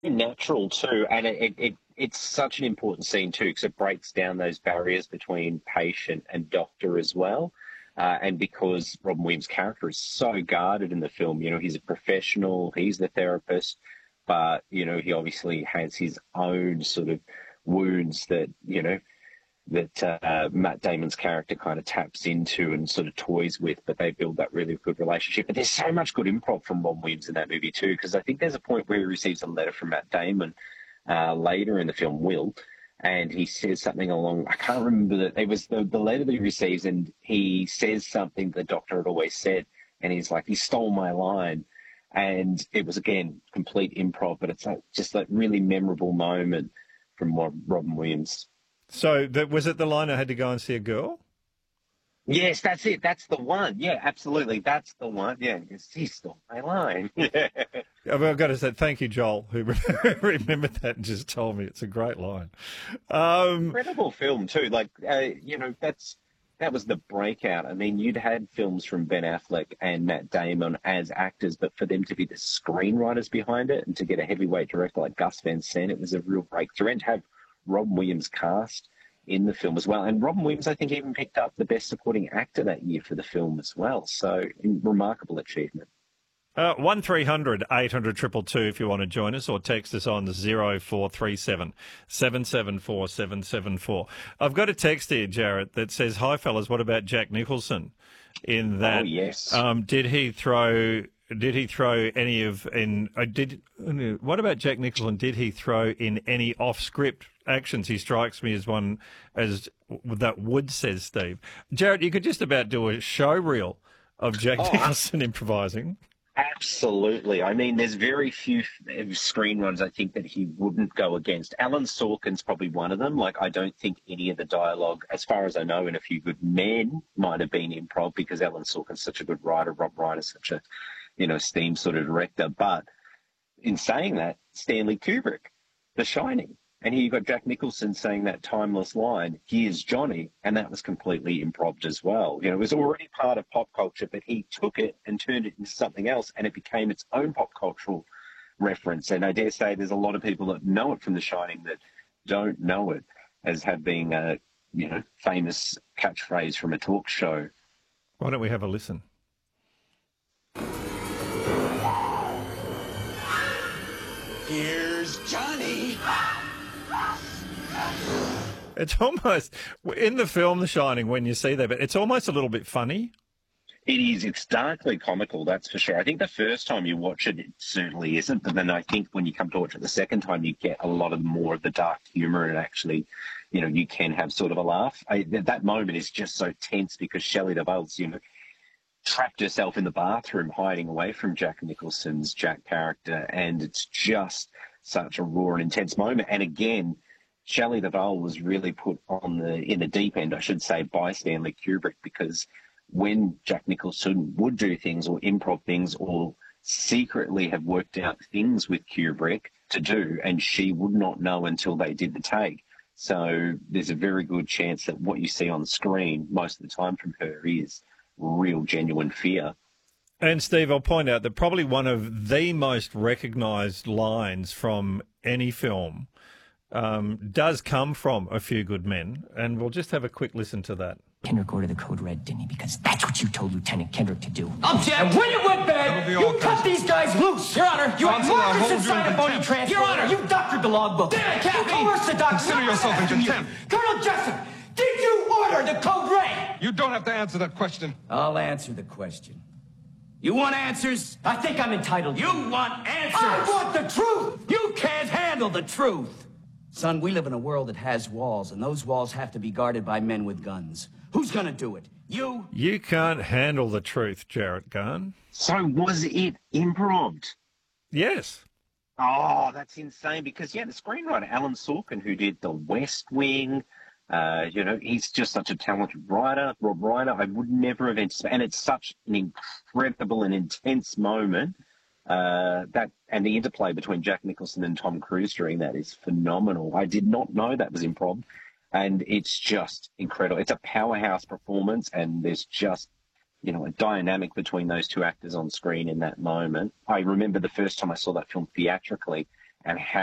natural too, and it's such an important scene too because it breaks down those barriers between patient and doctor as well. And because Robin Williams' character is so guarded in the film, he's a professional, he's the therapist, but he obviously has his own sort of wounds that Matt Damon's character kind of taps into and sort of toys with, but they build that really good relationship. But there's so much good improv from Robin Williams in that movie too, because I think there's a point where he receives a letter from Matt Damon later in the film, Will, and he says something along, I can't remember, that it was the letter that he receives, and he says something the doctor had always said, and he's like, he stole my line. And it was, again, complete improv, but it's just that really memorable moment from Robin Williams. So was it the line, I had to go and see a girl? Yes, that's it. That's the one. Yeah, absolutely. That's the one. Yeah, he stole my line. Yeah. I've got to say, thank you, Joel, who remembered that and just told me it's a great line. Incredible film, too. Like, that was the breakout. I mean, you'd had films from Ben Affleck and Matt Damon as actors, but for them to be the screenwriters behind it and to get a heavyweight director like Gus Van Sant, it was a real breakthrough. And to have Robin Williams cast in the film as well. And Robin Williams, I think, even picked up the Best Supporting Actor that year for the film as well. So, remarkable achievement. 1300 800 222 if you want to join us, or text us on 0437 774 774. I've got a text here, Jarrett, that says, "Hi fellas, what about Jack Nicholson?" In that, oh yes, did he throw any of what about Jack Nicholson? Did he throw in any off-script actions? He strikes me as one as that would, says Steve. Jarrett, you could just about do a show reel of Jack Nicholson improvising. Absolutely. I mean, there's very few screenruns I think that he wouldn't go against. Alan Sorkin's probably one of them. Like, I don't think any of the dialogue, as far as I know, in A Few Good Men might have been improv, because Alan Sorkin's such a good writer, Rob Reiner's such a, esteemed sort of director. But in saying that, Stanley Kubrick, The Shining. And here you've got Jack Nicholson saying that timeless line, "Here's Johnny," and that was completely improv as well. It was already part of pop culture, but he took it and turned it into something else, and it became its own pop cultural reference. And I dare say there's a lot of people that know it from The Shining that don't know it as having a, famous catchphrase from a talk show. Why don't we have a listen? Here's Johnny. It's almost, in the film The Shining, when you see that, but it's almost a little bit funny. It is. It's darkly comical, that's for sure. I think the first time you watch it, it certainly isn't. But then I think when you come to watch it the second time, you get a lot of more of the dark humour, and actually, you can have sort of a laugh. That moment is just so tense because Shelley Duvall's, trapped herself in the bathroom hiding away from Jack Nicholson's Jack character. And it's just such a raw and intense moment. And again, Shelley Duvall was really put in the deep end, I should say, by Stanley Kubrick, because when Jack Nicholson would do things or improv things or secretly have worked out things with Kubrick to do, and she would not know until they did the take. So there's a very good chance that what you see on screen most of the time from her is real, genuine fear. And Steve, I'll point out that probably one of the most recognised lines from any film does come from A Few Good Men, and we'll just have a quick listen to that. Kendrick ordered the code red, didn't he? Because that's what you told Lieutenant Kendrick to do. Object! And when you went bad, you cut these guys loose! Your Honor, you had markers inside a bony transport. Your Honor, you doctored the logbook. Damn it, Captain! You coerced the doctor. Consider yourself in contempt. Colonel Jessup, did you order the code red? You don't have to answer that question. I'll answer the question. You want answers? I think I'm entitled. You want answers? I want the truth! You can't handle the truth! Son, we live in a world that has walls, and those walls have to be guarded by men with guns. Who's gonna do it? You? You can't handle the truth, Jarrett Garn. So was it improv? Yes. Oh, that's insane, because, the screenwriter, Alan Sorkin, who did The West Wing, he's just such a talented writer. Rob Reiner, I would never have anticipated, and it's such an incredible and intense moment. And the interplay between Jack Nicholson and Tom Cruise during that is phenomenal. I did not know that was improv, and it's just incredible. It's a powerhouse performance, and there's just, a dynamic between those two actors on screen in that moment. I remember the first time I saw that film theatrically, and how